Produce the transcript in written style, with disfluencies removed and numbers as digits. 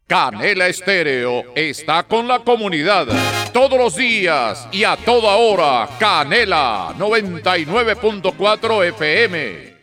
Canela Estéreo está con la comunidad todos los días y a toda hora. Canela 99.4 FM.